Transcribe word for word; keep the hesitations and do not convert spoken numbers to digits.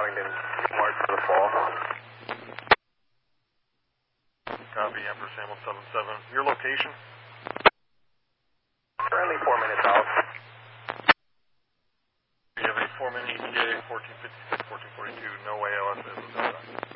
Wellington, mark for the fall. Copy, Empress Hamilton seven seven. Your location? Currently four minutes out. Do you have any four minute E T A, fourteen fifty-six, fourteen forty-two, no A L S?